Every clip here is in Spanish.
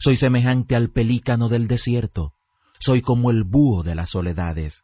Soy semejante al pelícano del desierto, soy como el búho de las soledades.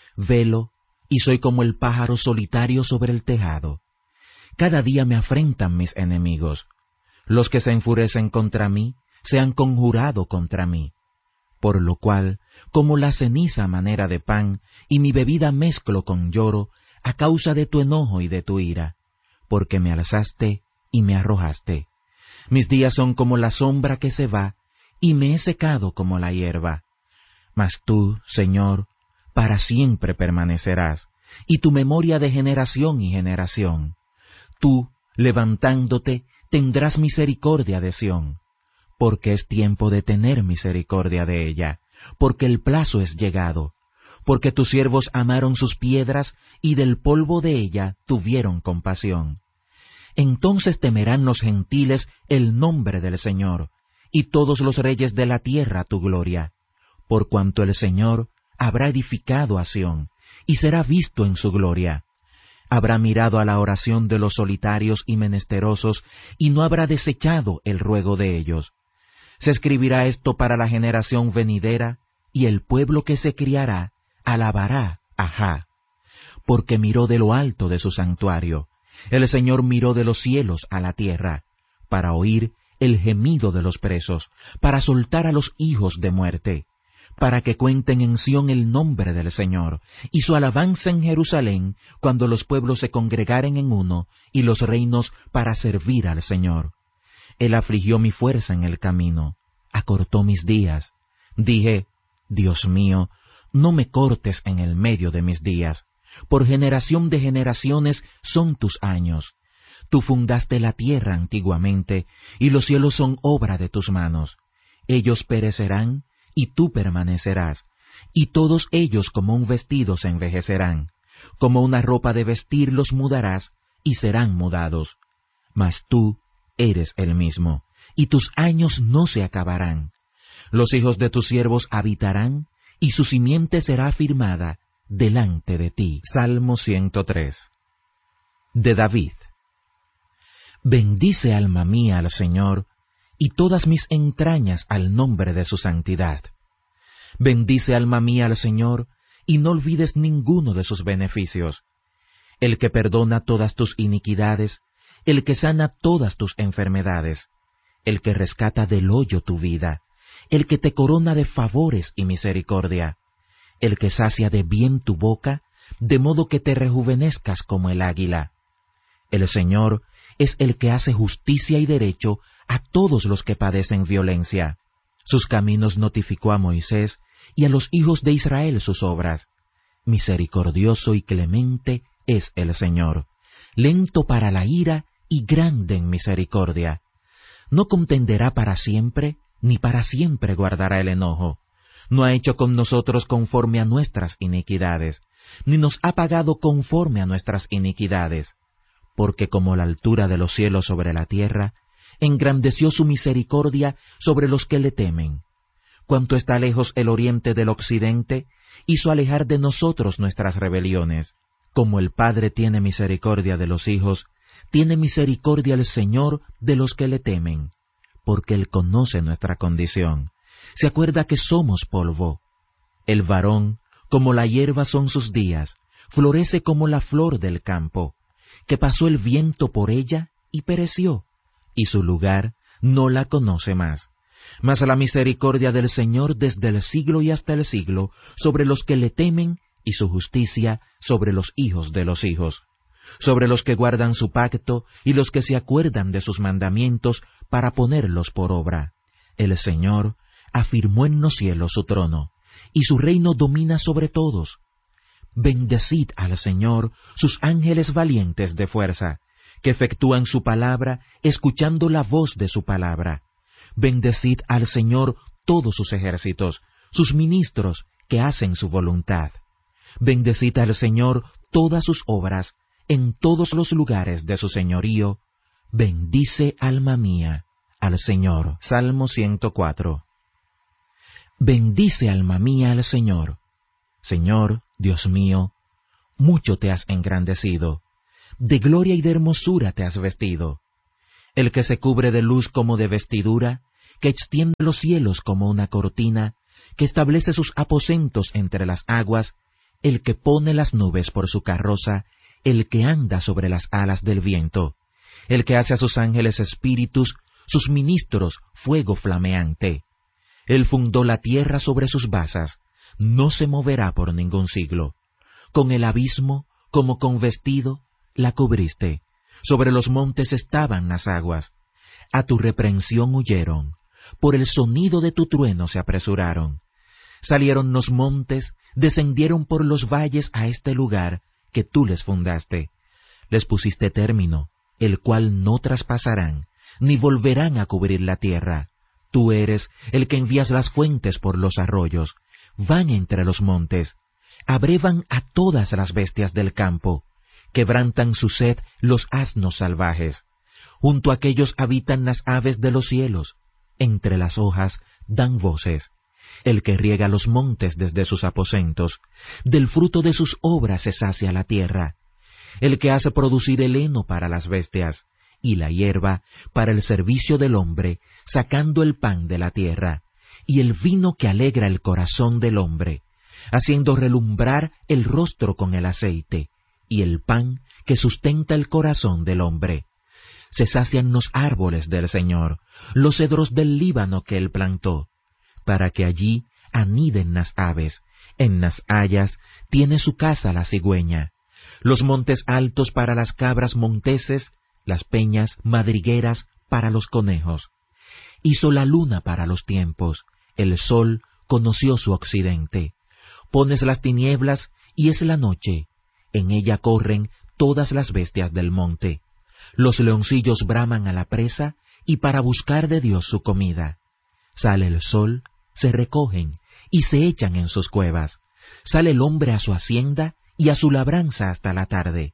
Velo, y soy como el pájaro solitario sobre el tejado. Cada día me afrentan mis enemigos. Los que se enfurecen contra mí se han conjurado contra mí. Por lo cual, como la ceniza a manera de pan, y mi bebida mezclo con lloro, a causa de tu enojo y de tu ira, porque me alzaste y me arrojaste. Mis días son como la sombra que se va, y me he secado como la hierba. Mas tú, Señor, para siempre permanecerás, y tu memoria de generación y generación. Tú, levantándote, tendrás misericordia de Sión, porque es tiempo de tener misericordia de ella, porque el plazo es llegado, porque tus siervos amaron sus piedras, y del polvo de ella tuvieron compasión. Entonces temerán los gentiles el nombre del Señor, y todos los reyes de la tierra tu gloria, por cuanto el Señor habrá edificado a Sión, y será visto en su gloria. Habrá mirado a la oración de los solitarios y menesterosos, y no habrá desechado el ruego de ellos. Se escribirá esto para la generación venidera, y el pueblo que se criará alabará a Jah. Porque miró de lo alto de su santuario, el Señor miró de los cielos a la tierra, para oír el gemido de los presos, para soltar a los hijos de muerte, para que cuenten en Sión el nombre del Señor, y su alabanza en Jerusalén, cuando los pueblos se congregaren en uno, y los reinos para servir al Señor. Él afligió mi fuerza en el camino, acortó mis días. Dije, Dios mío, no me cortes en el medio de mis días. Por generación de generaciones son tus años. Tú fundaste la tierra antiguamente, y los cielos son obra de tus manos. Ellos perecerán, y tú permanecerás, y todos ellos como un vestido se envejecerán. Como una ropa de vestir los mudarás, y serán mudados. Mas tú eres el mismo, y tus años no se acabarán. Los hijos de tus siervos habitarán, y su simiente será afirmada delante de ti. Salmo 103. De David. Bendice alma mía al Señor, y todas mis entrañas al nombre de su santidad. Bendice alma mía al Señor, y no olvides ninguno de sus beneficios. El que perdona todas tus iniquidades, el que sana todas tus enfermedades, el que rescata del hoyo tu vida, el que te corona de favores y misericordia, el que sacia de bien tu boca, de modo que te rejuvenezcas como el águila. El Señor es el que hace justicia y derecho a todos los que padecen violencia. Sus caminos notificó a Moisés, y a los hijos de Israel sus obras. Misericordioso y clemente es el Señor, lento para la ira y grande en misericordia. No contenderá para siempre, ni para siempre guardará el enojo. No ha hecho con nosotros conforme a nuestras iniquidades, ni nos ha pagado conforme a nuestras iniquidades. Porque como la altura de los cielos sobre la tierra, engrandeció su misericordia sobre los que le temen. Cuanto está lejos el oriente del occidente, hizo alejar de nosotros nuestras rebeliones. Como el Padre tiene misericordia de los hijos, tiene misericordia el Señor de los que le temen, porque Él conoce nuestra condición. Se acuerda que somos polvo. El varón, como la hierba son sus días, florece como la flor del campo, que pasó el viento por ella y pereció, y su lugar no la conoce más. Mas la misericordia del Señor desde el siglo y hasta el siglo sobre los que le temen, y su justicia sobre los hijos de los hijos, sobre los que guardan su pacto y los que se acuerdan de sus mandamientos para ponerlos por obra. El Señor afirmó en los cielos su trono, y su reino domina sobre todos. Bendecid al Señor sus ángeles valientes de fuerza, que efectúan su palabra, escuchando la voz de su palabra. Bendecid al Señor todos sus ejércitos, sus ministros que hacen su voluntad. Bendecid al Señor todas sus obras, en todos los lugares de su señorío. Bendice alma mía al Señor. Salmo 104. Bendice alma mía al Señor. Señor, Dios mío, mucho te has engrandecido, de gloria y de hermosura te has vestido. El que se cubre de luz como de vestidura, que extiende los cielos como una cortina, que establece sus aposentos entre las aguas, el que pone las nubes por su carroza, el que anda sobre las alas del viento, el que hace a sus ángeles espíritus, sus ministros fuego flameante. Él fundó la tierra sobre sus basas, no se moverá por ningún siglo. Con el abismo, como con vestido, la cubriste. Sobre los montes estaban las aguas. A tu reprensión huyeron, por el sonido de tu trueno se apresuraron. Salieron los montes, descendieron por los valles a este lugar que tú les fundaste. Les pusiste término, el cual no traspasarán, ni volverán a cubrir la tierra. Tú eres el que envías las fuentes por los arroyos, van entre los montes, abrevan a todas las bestias del campo, quebrantan su sed los asnos salvajes. Junto a aquellos habitan las aves de los cielos, entre las hojas dan voces. El que riega los montes desde sus aposentos, del fruto de sus obras se sacia la tierra. El que hace producir el heno para las bestias, y la hierba para el servicio del hombre, sacando el pan de la tierra, y el vino que alegra el corazón del hombre, haciendo relumbrar el rostro con el aceite, y el pan que sustenta el corazón del hombre. Se sacian los árboles del Señor, los cedros del Líbano que él plantó, para que allí aniden las aves, en las hayas tiene su casa la cigüeña, los montes altos para las cabras monteses, las peñas madrigueras para los conejos. Hizo la luna para los tiempos, el sol conoció su occidente. Pones las tinieblas y es la noche, en ella corren todas las bestias del monte. Los leoncillos braman a la presa y para buscar de Dios su comida. Sale el sol, se recogen y se echan en sus cuevas. Sale el hombre a su hacienda y a su labranza hasta la tarde.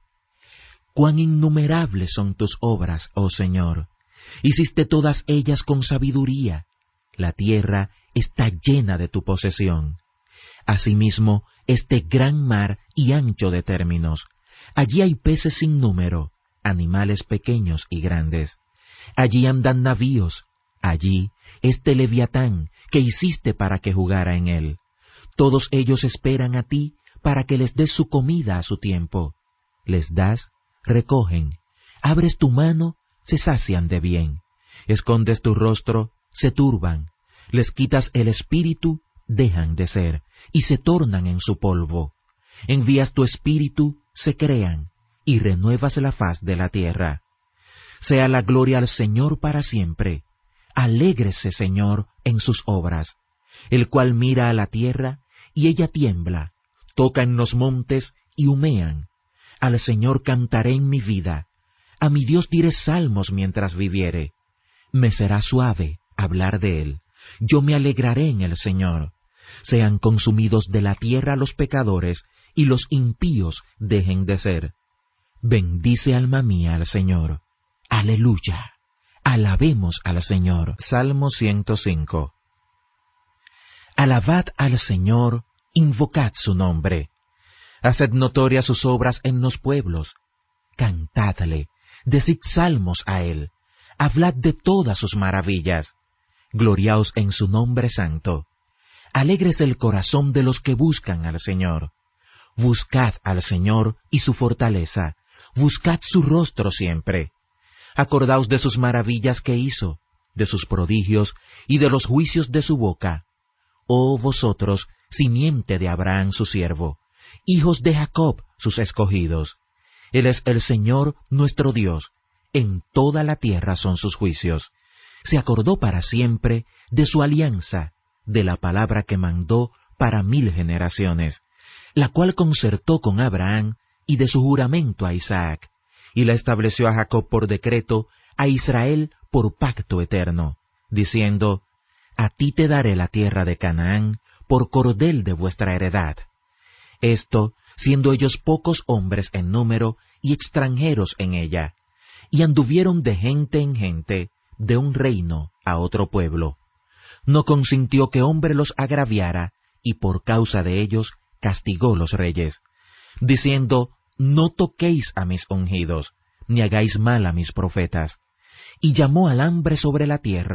Cuán innumerables son tus obras, oh Señor. Hiciste todas ellas con sabiduría. La tierra está llena de tu posesión. Asimismo, este gran mar y ancho de términos. Allí hay peces sin número, animales pequeños y grandes. Allí andan navíos, allí este leviatán que hiciste para que jugara en él. Todos ellos esperan a ti para que les des su comida a su tiempo. Les das, recogen. Abres tu mano, se sacian de bien. Escondes tu rostro, se turban. Les quitas el espíritu, dejan de ser, y se tornan en su polvo. Envías tu espíritu, se crean, y renuevas la faz de la tierra. Sea la gloria al Señor para siempre. Alégrese, Señor, en sus obras, el cual mira a la tierra, y ella tiembla, toca en los montes, y humean. Al Señor cantaré en mi vida, a mi Dios diré salmos mientras viviere. Me será suave hablar de él, yo me alegraré en el Señor. Sean consumidos de la tierra los pecadores, y los impíos dejen de ser. Bendice alma mía al Señor. Aleluya. Alabemos al Señor. Salmo 105. Alabad al Señor, invocad su nombre. Haced notorias sus obras en los pueblos. Cantadle, decid salmos a él. Hablad de todas sus maravillas. Gloriaos en su nombre santo. Alégrese el corazón de los que buscan al Señor. Buscad al Señor y su fortaleza. Buscad su rostro siempre. Acordaos de sus maravillas que hizo, de sus prodigios y de los juicios de su boca. Oh vosotros, simiente de Abraham su siervo, hijos de Jacob sus escogidos. Él es el Señor nuestro Dios, en toda la tierra son sus juicios. Se acordó para siempre de su alianza, de la palabra que mandó para 1000 generaciones, la cual concertó con Abraham y de su juramento a Isaac, y la estableció a Jacob por decreto, a Israel por pacto eterno, diciendo, a ti te daré la tierra de Canaán por cordel de vuestra heredad. Esto, siendo ellos pocos hombres en número y extranjeros en ella, y anduvieron de gente en gente, de un reino a otro pueblo. No consintió que hombre los agraviara, y por causa de ellos castigó los reyes, diciendo, no toquéis a mis ungidos, ni hagáis mal a mis profetas. Y llamó al hambre sobre la tierra,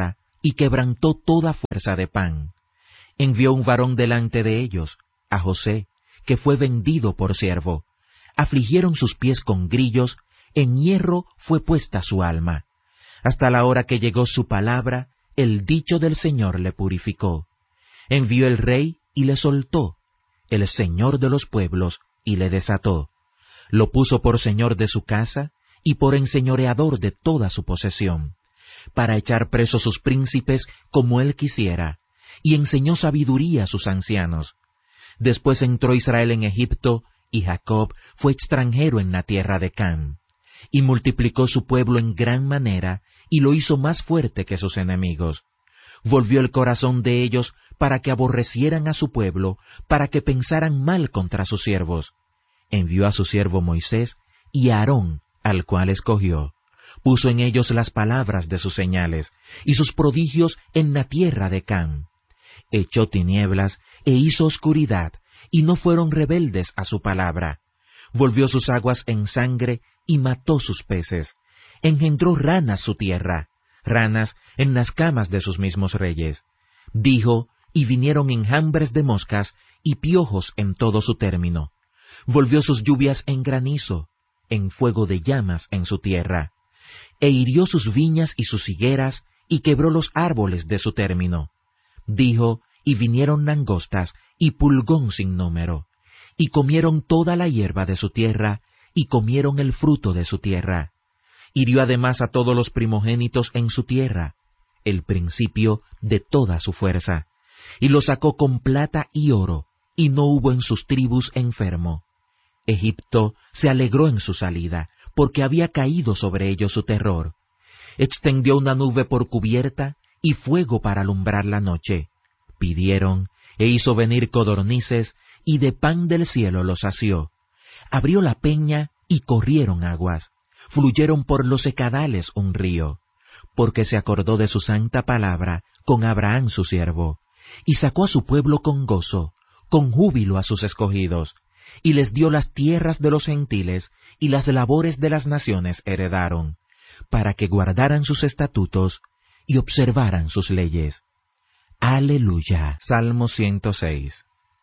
y quebrantó toda fuerza de pan. Envió un varón delante de ellos, a José, que fue vendido por siervo. Afligieron sus pies con grillos, en hierro fue puesta su alma. Hasta la hora que llegó su palabra, el dicho del Señor le purificó. Envió el rey y le soltó, el Señor de los pueblos, y le desató. Lo puso por señor de su casa y por enseñoreador de toda su posesión, para echar presos sus príncipes como él quisiera, y enseñó sabiduría a sus ancianos. Después entró Israel en Egipto, y Jacob fue extranjero en la tierra de Cam, y multiplicó su pueblo en gran manera, y lo hizo más fuerte que sus enemigos. Volvió el corazón de ellos para que aborrecieran a su pueblo, para que pensaran mal contra sus siervos. Envió a su siervo Moisés y a Aarón, al cual escogió. Puso en ellos las palabras de sus señales, y sus prodigios en la tierra de Cam. Echó tinieblas e hizo oscuridad, y no fueron rebeldes a su palabra. Volvió sus aguas en sangre y mató sus peces. Engendró ranas su tierra, ranas en las camas de sus mismos reyes. Dijo, y vinieron enjambres de moscas y piojos en todo su término. Volvió sus lluvias en granizo, en fuego de llamas en su tierra. E hirió sus viñas y sus higueras, y quebró los árboles de su término. Dijo, y vinieron langostas y pulgón sin número, y comieron toda la hierba de su tierra, y comieron el fruto de su tierra. Hirió además a todos los primogénitos en su tierra, el principio de toda su fuerza, y los sacó con plata y oro, y no hubo en sus tribus enfermo. Egipto se alegró en su salida, porque había caído sobre ellos su terror. Extendió una nube por cubierta, y fuego para alumbrar la noche. Pidieron, e hizo venir codornices, y de pan del cielo los sació. Abrió la peña, y corrieron aguas. Fluyeron por los secadales un río, porque se acordó de su santa palabra con Abraham su siervo, y sacó a su pueblo con gozo, con júbilo a sus escogidos, y les dio las tierras de los gentiles, y las labores de las naciones heredaron, para que guardaran sus estatutos y observaran sus leyes. Aleluya. Salmo 106.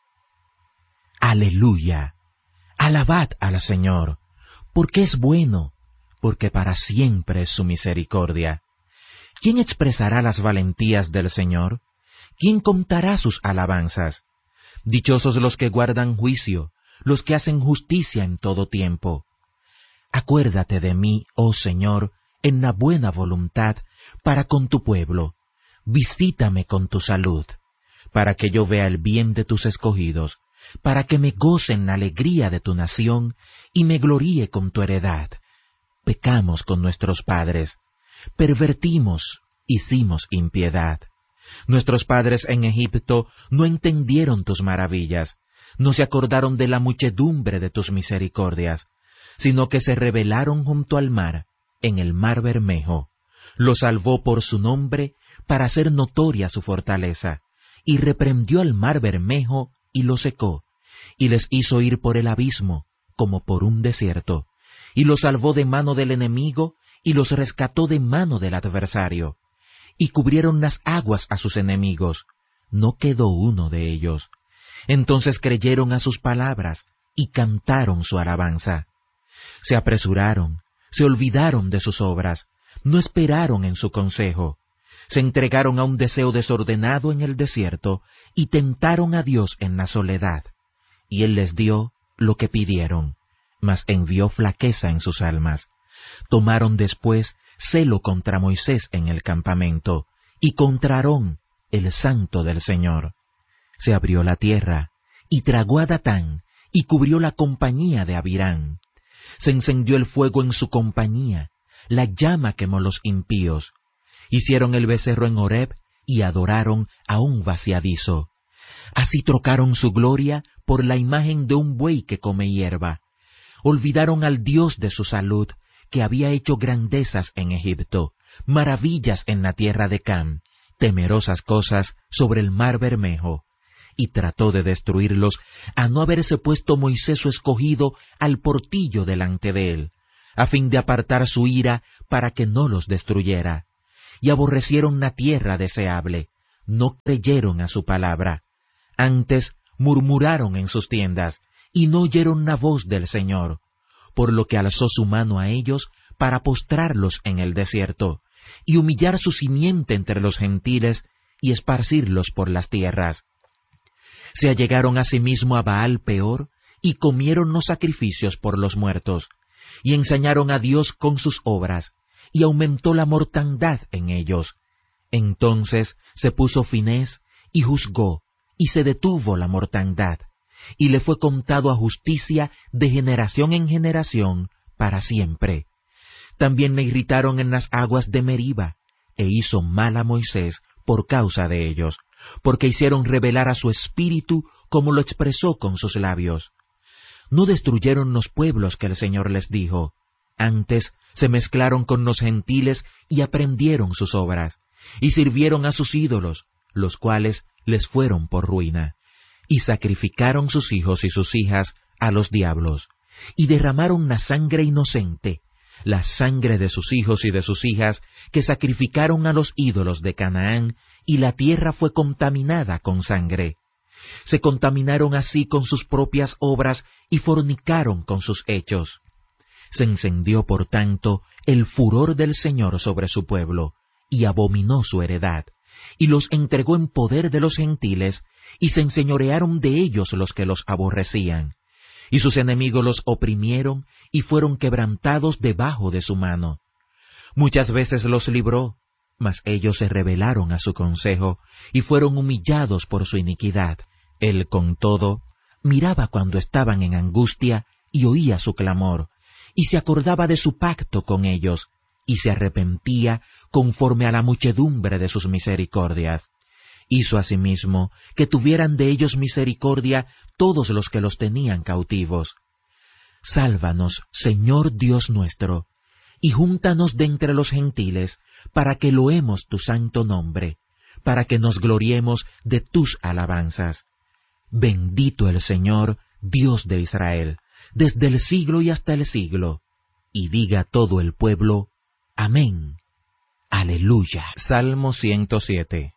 Aleluya. Alabad al Señor, porque es bueno, porque para siempre es su misericordia. ¿Quién expresará las valentías del Señor? ¿Quién contará sus alabanzas? Dichosos los que guardan juicio, los que hacen justicia en todo tiempo. Acuérdate de mí, oh Señor, en la buena voluntad, para con tu pueblo. Visítame con tu salud, para que yo vea el bien de tus escogidos, para que me goce en la alegría de tu nación, y me gloríe con tu heredad. Pecamos con nuestros padres, pervertimos, hicimos impiedad. Nuestros padres en Egipto no entendieron tus maravillas, no se acordaron de la muchedumbre de tus misericordias, sino que se rebelaron junto al mar, en el mar Bermejo. Lo salvó por su nombre, para hacer notoria su fortaleza, y reprendió al mar Bermejo, y lo secó, y les hizo ir por el abismo, como por un desierto, y los salvó de mano del enemigo, y los rescató de mano del adversario. Y cubrieron las aguas a sus enemigos, no quedó uno de ellos. Entonces creyeron a sus palabras, y cantaron su alabanza. Se apresuraron, se olvidaron de sus obras, no esperaron en su consejo. Se entregaron a un deseo desordenado en el desierto, y tentaron a Dios en la soledad. Y Él les dio lo que pidieron, mas envió flaqueza en sus almas. Tomaron después celo contra Moisés en el campamento, y contra Aarón, el santo del Señor. Se abrió la tierra, y tragó a Datán, y cubrió la compañía de Abirán. Se encendió el fuego en su compañía, la llama quemó los impíos. Hicieron el becerro en Horeb, y adoraron a un vaciadizo. Así trocaron su gloria por la imagen de un buey que come hierba. Olvidaron al Dios de su salud, que había hecho grandezas en Egipto, maravillas en la tierra de Cam, temerosas cosas sobre el mar Bermejo, y trató de destruirlos, a no haberse puesto Moisés su escogido al portillo delante de él, a fin de apartar su ira para que no los destruyera. y aborrecieron la tierra deseable, no creyeron a su palabra. Antes murmuraron en sus tiendas, y no oyeron la voz del Señor, por lo que alzó su mano a ellos para postrarlos en el desierto, y humillar su simiente entre los gentiles, y esparcirlos por las tierras. Se allegaron asimismo a Baal Peor, y comieron los sacrificios por los muertos, y ensañaron a Dios con sus obras, y aumentó la mortandad en ellos. Entonces se puso Finés, y juzgó, y se detuvo la mortandad, y le fue contado a justicia de generación en generación para siempre. También le irritaron en las aguas de Meriba, e hizo mal a Moisés por causa de ellos, porque hicieron rebelar a su espíritu como lo expresó con sus labios. No destruyeron los pueblos que el Señor les dijo, antes se mezclaron con los gentiles y aprendieron sus obras, y sirvieron a sus ídolos, los cuales les fueron por ruina, y sacrificaron sus hijos y sus hijas a los diablos, y derramaron la sangre inocente, la sangre de sus hijos y de sus hijas, que sacrificaron a los ídolos de Canaán, y la tierra fue contaminada con sangre. Se contaminaron así con sus propias obras y fornicaron con sus hechos. Se encendió, por tanto, el furor del Señor sobre su pueblo, y abominó su heredad, y los entregó en poder de los gentiles, y se enseñorearon de ellos los que los aborrecían. Y sus enemigos los oprimieron, y fueron quebrantados debajo de su mano. Muchas veces los libró, mas ellos se rebelaron a su consejo, y fueron humillados por su iniquidad. Él, con todo, miraba cuando estaban en angustia, y oía su clamor, y se acordaba de su pacto con ellos, y se arrepentía conforme a la muchedumbre de sus misericordias. Hizo asimismo que tuvieran de ellos misericordia todos los que los tenían cautivos. Sálvanos, Señor Dios nuestro, y júntanos de entre los gentiles, para que loemos tu santo nombre, para que nos gloriemos de tus alabanzas. Bendito el Señor, Dios de Israel, desde el siglo y hasta el siglo. Y diga todo el pueblo, Amén. Aleluya. Salmo 107.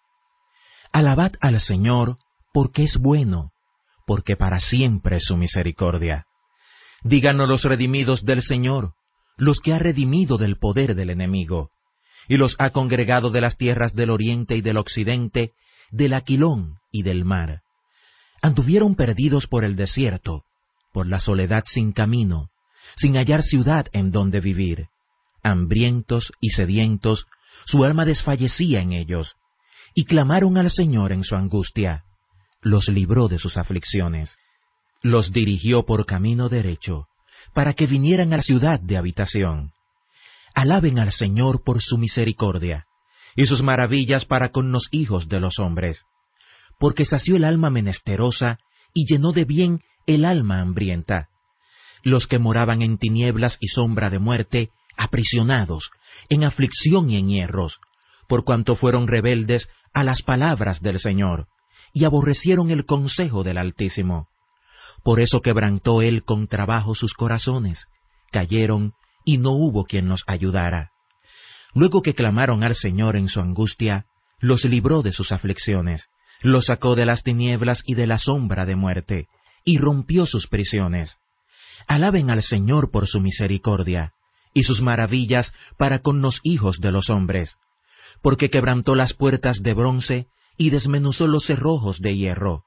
Alabad al Señor, porque es bueno, porque para siempre es su misericordia. Díganos los redimidos del Señor, los que ha redimido del poder del enemigo, y los ha congregado de las tierras del oriente y del occidente, del Aquilón y del mar. Anduvieron perdidos por el desierto, por la soledad sin camino, sin hallar ciudad en donde vivir. Hambrientos y sedientos, su alma desfallecía en ellos, y clamaron al Señor en su angustia. Los libró de sus aflicciones. Los dirigió por camino derecho, para que vinieran a la ciudad de habitación. Alaben al Señor por su misericordia, y sus maravillas para con los hijos de los hombres. Porque sació el alma menesterosa, y llenó de bien el alma hambrienta. Los que moraban en tinieblas y sombra de muerte, aprisionados, en aflicción y en hierros, por cuanto fueron rebeldes a las palabras del Señor, y aborrecieron el consejo del Altísimo. Por eso quebrantó Él con trabajo sus corazones, cayeron, y no hubo quien los ayudara. Luego que clamaron al Señor en su angustia, los libró de sus aflicciones, los sacó de las tinieblas y de la sombra de muerte, y rompió sus prisiones. Alaben al Señor por su misericordia, y sus maravillas para con los hijos de los hombres, porque quebrantó las puertas de bronce, y desmenuzó los cerrojos de hierro.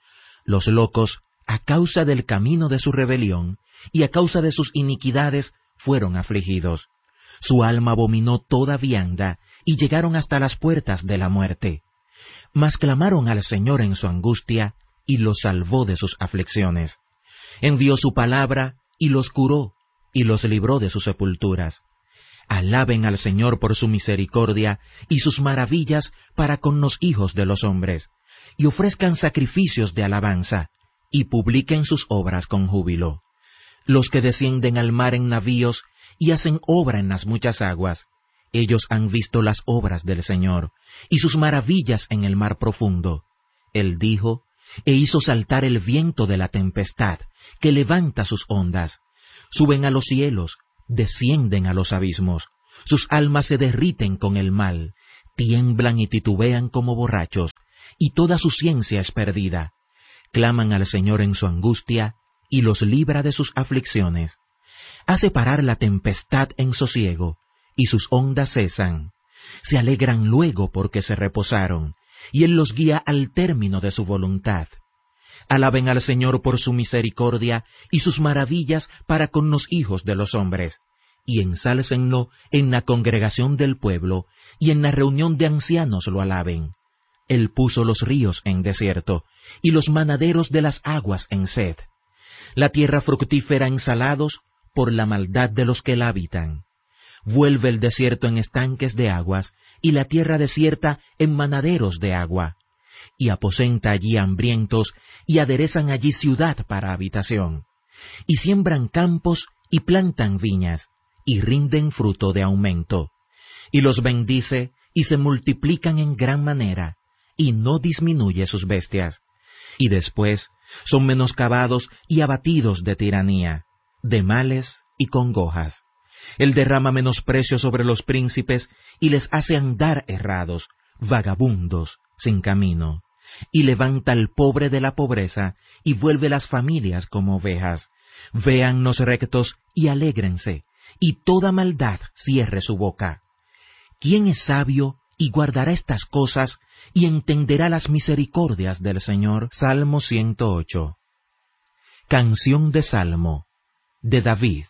Los locos, a causa del camino de su rebelión, y a causa de sus iniquidades, fueron afligidos. Su alma abominó toda vianda, y llegaron hasta las puertas de la muerte. Mas clamaron al Señor en su angustia, y los salvó de sus aflicciones. Envió su palabra, y los curó, y los libró de sus sepulturas. Alaben al Señor por su misericordia, y sus maravillas para con los hijos de los hombres, y ofrezcan sacrificios de alabanza, y publiquen sus obras con júbilo. Los que descienden al mar en navíos, y hacen obra en las muchas aguas, ellos han visto las obras del Señor, y sus maravillas en el mar profundo. Él dijo, e hizo saltar el viento de la tempestad, que levanta sus ondas. Suben a los cielos, descienden a los abismos, sus almas se derriten con el mal, tiemblan y titubean como borrachos, y toda su ciencia es perdida. Claman al Señor en su angustia, y los libra de sus aflicciones. Hace parar la tempestad en sosiego, y sus ondas cesan. Se alegran luego porque se reposaron, y Él los guía al término de su voluntad. Alaben al Señor por su misericordia y sus maravillas para con los hijos de los hombres, y ensálcenlo en la congregación del pueblo, y en la reunión de ancianos lo alaben. Él puso los ríos en desierto, y los manaderos de las aguas en sed. La tierra fructífera en salados, por la maldad de los que la habitan. Vuelve el desierto en estanques de aguas, y la tierra desierta en manaderos de agua. Y aposenta allí hambrientos, y aderezan allí ciudad para habitación. Y siembran campos, y plantan viñas, y rinden fruto de aumento. Y los bendice, y se multiplican en gran manera, y no disminuye sus bestias. Y después son menoscabados y abatidos de tiranía, de males y congojas. Él derrama menosprecio sobre los príncipes, y les hace andar errados, vagabundos, sin camino. Y levanta al pobre de la pobreza, y vuelve las familias como ovejas. Vean los rectos y alégrense, y toda maldad cierre su boca. ¿Quién es sabio y guardará estas cosas, y entenderá las misericordias del Señor? Salmo 108. Canción de Salmo, de David.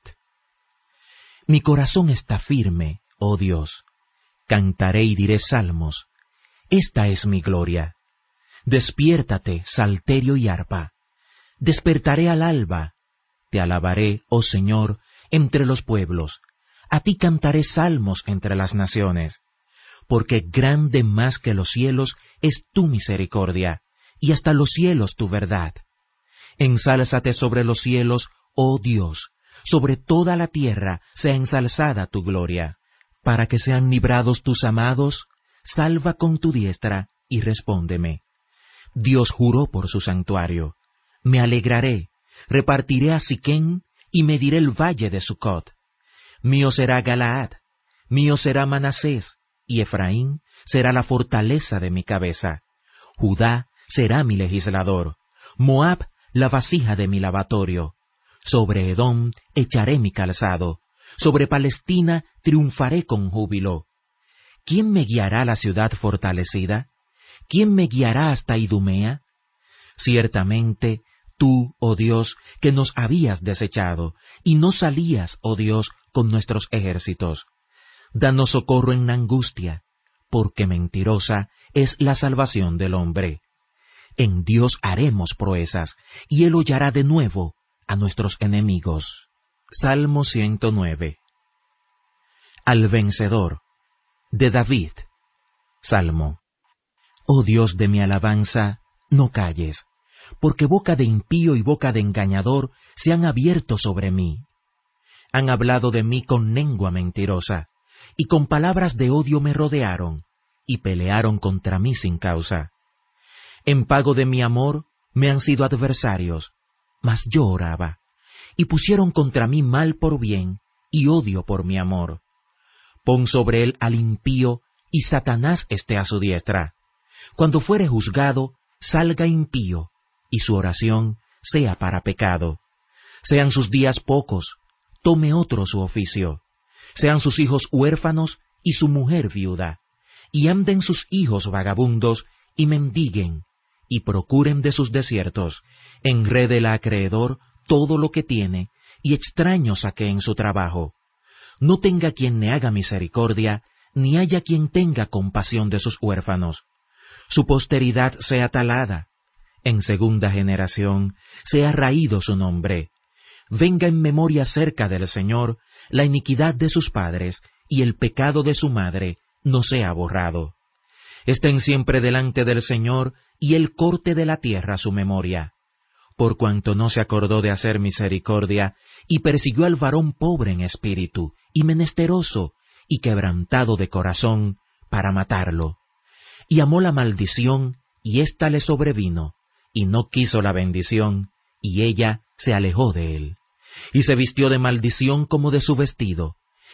Mi corazón está firme, oh Dios. Cantaré y diré salmos. Esta es mi gloria. Despiértate, salterio y arpa. Despertaré al alba. Te alabaré, oh Señor, entre los pueblos. A ti cantaré salmos entre las naciones. Porque grande más que los cielos es tu misericordia, y hasta los cielos tu verdad. Ensálzate sobre los cielos, oh Dios, sobre toda la tierra sea ensalzada tu gloria. Para que sean librados tus amados, salva con tu diestra y respóndeme. Dios juró por su santuario. Me alegraré, repartiré a Siquén y mediré el valle de Sucot. Mío será Galaad, mío será Manasés, y Efraín será la fortaleza de mi cabeza. Judá será mi legislador, Moab la vasija de mi lavatorio. Sobre Edom echaré mi calzado, sobre Palestina triunfaré con júbilo. ¿Quién me guiará a la ciudad fortalecida? ¿Quién me guiará hasta Idumea? Ciertamente, tú, oh Dios, que nos habías desechado, y no salías, oh Dios, con nuestros ejércitos. Danos socorro en la angustia, porque mentirosa es la salvación del hombre. En Dios haremos proezas, y Él hollará de nuevo a nuestros enemigos. Salmo 109. Al vencedor, de David. Salmo. Oh Dios de mi alabanza, no calles, porque boca de impío y boca de engañador se han abierto sobre mí. Han hablado de mí con lengua mentirosa, y con palabras de odio me rodearon, y pelearon contra mí sin causa. En pago de mi amor me han sido adversarios, mas yo oraba, y pusieron contra mí mal por bien, y odio por mi amor. Pon sobre él al impío, y Satanás esté a su diestra. Cuando fuere juzgado, salga impío, y su oración sea para pecado. Sean sus días pocos, tome otro su oficio. Sean sus hijos huérfanos y su mujer viuda, y anden sus hijos vagabundos y mendiguen, y procuren de sus desiertos, enrede el acreedor todo lo que tiene, y extraño saque en su trabajo. No tenga quien le haga misericordia, ni haya quien tenga compasión de sus huérfanos. Su posteridad sea talada, en segunda generación sea raído su nombre. Venga en memoria cerca del Señor la iniquidad de sus padres, y el pecado de su madre no sea borrado. Estén siempre delante del Señor, y Él corte de la tierra su memoria. Por cuanto no se acordó de hacer misericordia, y persiguió al varón pobre en espíritu, y menesteroso, y quebrantado de corazón, para matarlo. Y amó la maldición, y ésta le sobrevino, y no quiso la bendición, y ella se alejó de él. Y se vistió de maldición como de su vestido,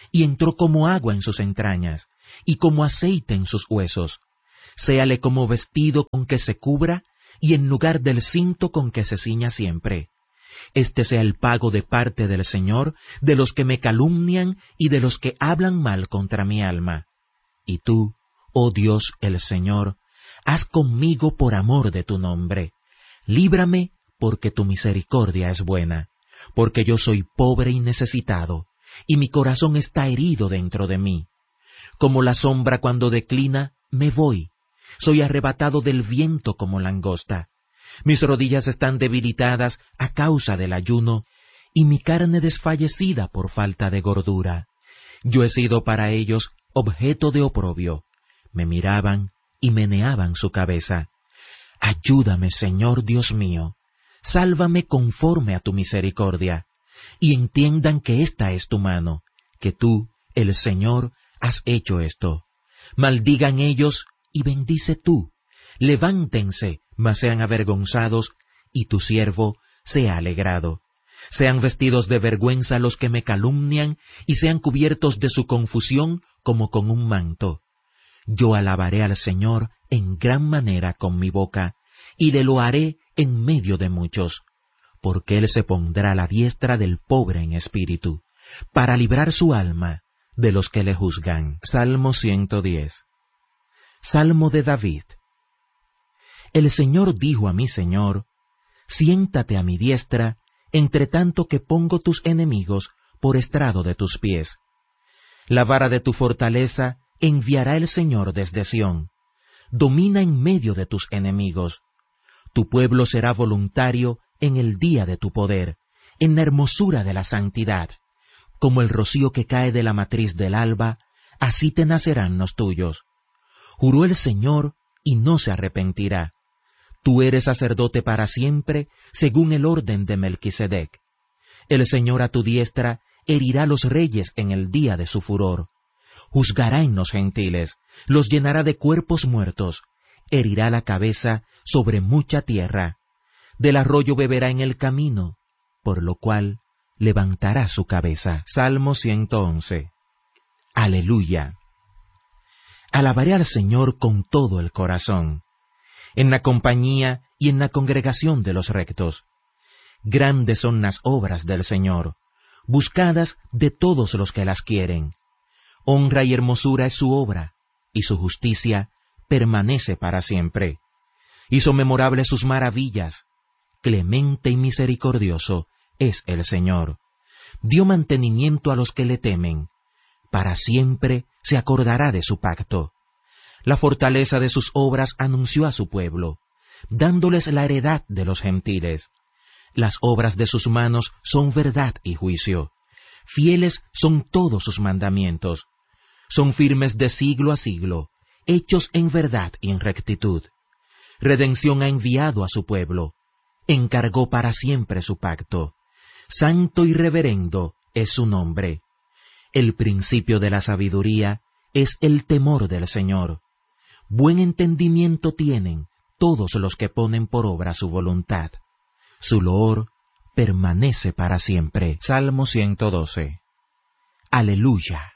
y entró como agua en sus entrañas, y como aceite en sus huesos. Séale como vestido con que se cubra, y en lugar del cinto con que se ciña siempre. Este sea el pago de parte del Señor, de los que me calumnian y de los que hablan mal contra mi alma. Y tú, oh Dios el Señor, haz conmigo por amor de tu nombre. Líbrame, porque tu misericordia es buena, porque yo soy pobre y necesitado, y mi corazón está herido dentro de mí. Como la sombra cuando declina, me voy. Soy arrebatado del viento como langosta. Mis rodillas están debilitadas a causa del ayuno, y mi carne desfallecida por falta de gordura. Yo he sido para ellos objeto de oprobio. Me miraban y meneaban su cabeza. Ayúdame, Señor Dios mío. Sálvame conforme a tu misericordia, y entiendan que esta es tu mano, que tú, el Señor, has hecho esto. Maldigan ellos y bendice tú. Levántense, mas sean avergonzados, y tu siervo sea alegrado. Sean vestidos de vergüenza los que me calumnian, y sean cubiertos de su confusión como con un manto. Yo alabaré al Señor en gran manera con mi boca, y le loaré en medio de muchos, porque Él se pondrá a la diestra del pobre en espíritu, para librar su alma de los que le juzgan. Salmo 110. Salmo de David. El Señor dijo a mi Señor, siéntate a mi diestra, entre tanto que pongo tus enemigos por estrado de tus pies. La vara de tu fortaleza enviará el Señor desde Sión. Domina en medio de tus enemigos. Tu pueblo será voluntario en el día de tu poder, en la hermosura de la santidad. Como el rocío que cae de la matriz del alba, así te nacerán los tuyos. Juró el Señor y no se arrepentirá. Tú eres sacerdote para siempre, según el orden de Melquisedec. El Señor a tu diestra herirá a los reyes en el día de su furor. Juzgará en los gentiles, los llenará de cuerpos muertos, herirá la cabeza sobre mucha tierra. Del arroyo beberá en el camino, por lo cual levantará su cabeza. Salmo 111. Aleluya. Alabaré al Señor con todo el corazón, en la compañía y en la congregación de los rectos. Grandes son las obras del Señor, buscadas de todos los que las quieren. Honra y hermosura es su obra, y su justicia permanece para siempre. Hizo memorables sus maravillas. Clemente y misericordioso es el Señor. Dio mantenimiento a los que le temen. Para siempre se acordará de su pacto. La fortaleza de sus obras anunció a su pueblo, dándoles la heredad de los gentiles. Las obras de sus manos son verdad y juicio. Fieles son todos sus mandamientos. Son firmes de siglo a siglo, hechos en verdad y en rectitud. Redención ha enviado a su pueblo. Encargó para siempre su pacto. Santo y reverendo es su nombre. El principio de la sabiduría es el temor del Señor. Buen entendimiento tienen todos los que ponen por obra su voluntad. Su loor permanece para siempre. Salmo 112. Aleluya.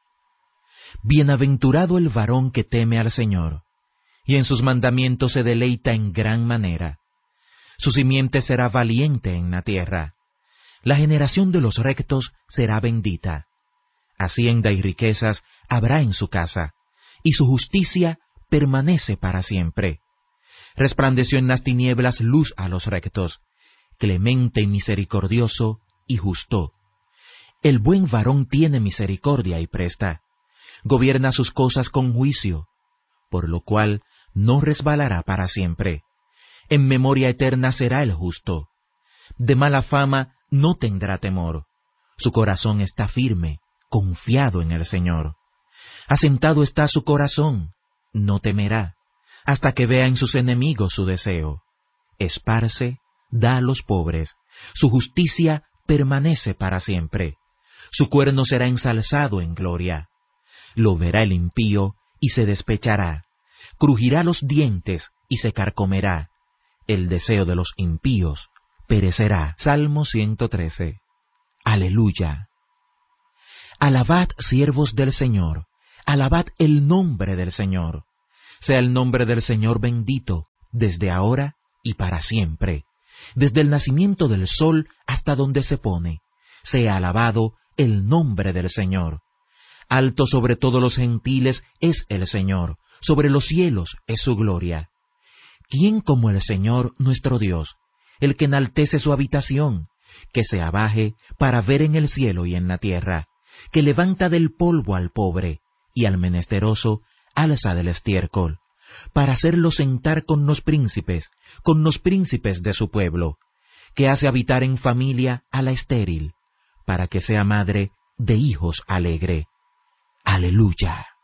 Bienaventurado el varón que teme al Señor, y en sus mandamientos se deleita en gran manera. Su simiente será valiente en la tierra. La generación de los rectos será bendita. Hacienda y riquezas habrá en su casa, y su justicia permanece para siempre. Resplandeció en las tinieblas luz a los rectos, clemente y misericordioso y justo. El buen varón tiene misericordia y presta, gobierna sus cosas con juicio, por lo cual no resbalará para siempre. En memoria eterna será el justo. De mala fama no tendrá temor. Su corazón está firme, confiado en el Señor. Asentado está su corazón, no temerá, hasta que vea en sus enemigos su deseo. Esparce, da a los pobres, su justicia permanece para siempre. Su cuerno será ensalzado en gloria. Lo verá el impío y se despechará. Crujirá los dientes y se carcomerá. El deseo de los impíos perecerá. Salmo 113. Aleluya. Alabad, siervos del Señor, alabad el nombre del Señor. Sea el nombre del Señor bendito, desde ahora y para siempre, desde el nacimiento del sol hasta donde se pone. Sea alabado el nombre del Señor. Alto sobre todos los gentiles es el Señor, sobre los cielos es su gloria. ¿Quién como el Señor nuestro Dios, el que enaltece su habitación, que se abaje para ver en el cielo y en la tierra, que levanta del polvo al pobre, y al menesteroso alza del estiércol, para hacerlo sentar con los príncipes de su pueblo, que hace habitar en familia a la estéril, para que sea madre de hijos alegre? Aleluya.